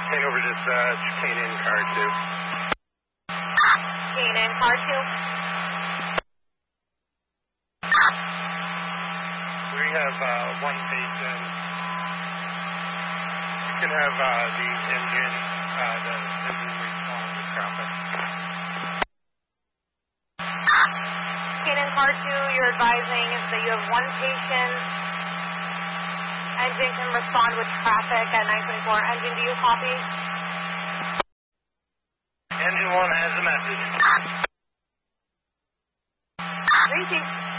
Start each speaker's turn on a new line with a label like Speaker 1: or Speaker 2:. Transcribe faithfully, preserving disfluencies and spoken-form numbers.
Speaker 1: Take over this uh, Canaan car two.
Speaker 2: Canaan car two.
Speaker 1: We have uh, one patient. You can have uh, the engine, uh, the engine respond to traffic.
Speaker 2: Canaan car two, you're advising that you have one patient. Engine can respond with traffic at nine twenty-four. Engine, do you copy?
Speaker 1: Engine one has a message.
Speaker 2: Thank you.